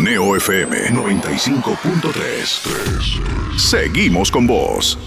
Neo FM 95.3. Seguimos con vos.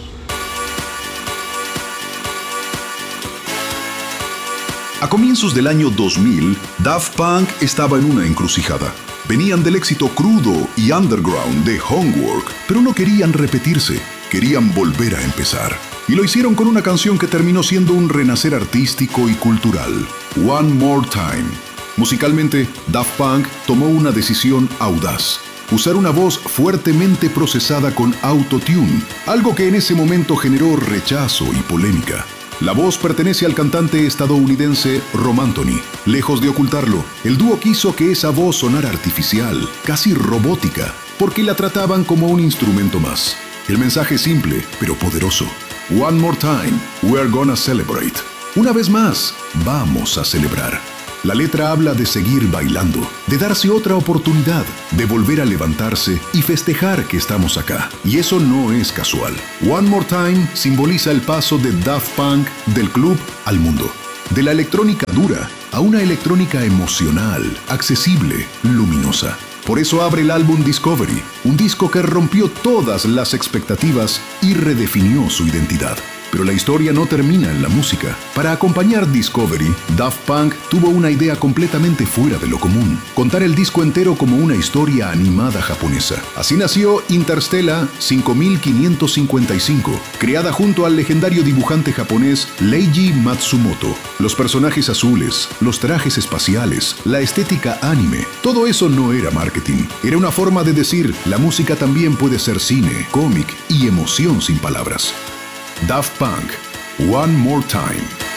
A comienzos del año 2000, Daft Punk estaba en una encrucijada. Venían del éxito crudo y underground de Homework, pero no querían repetirse, querían volver a empezar. Y lo hicieron con una canción que terminó siendo un renacer artístico y cultural, One More Time. Musicalmente, Daft Punk tomó una decisión audaz: usar una voz fuertemente procesada con autotune, algo que en ese momento generó rechazo y polémica. La voz pertenece al cantante estadounidense Rob Anthony. Lejos de ocultarlo, el dúo quiso que esa voz sonara artificial, casi robótica, porque la trataban como un instrumento más. El mensaje es simple, pero poderoso. One more time, we're gonna celebrate. Una vez más, vamos a celebrar. La letra habla de seguir bailando, de darse otra oportunidad, de volver a levantarse y festejar que estamos acá. Y eso no es casual. One More Time simboliza el paso de Daft Punk del club al mundo. De la electrónica dura a una electrónica emocional, accesible, luminosa. Por eso abre el álbum Discovery, un disco que rompió todas las expectativas y redefinió su identidad. Pero la historia no termina en la música. Para acompañar Discovery, Daft Punk tuvo una idea completamente fuera de lo común: contar el disco entero como una historia animada japonesa. Así nació Interstellar 5555, creada junto al legendario dibujante japonés Leiji Matsumoto. Los personajes azules, los trajes espaciales, la estética anime, todo eso no era marketing. Era una forma de decir: la música también puede ser cine, cómic y emoción sin palabras. Daft Punk, One More Time.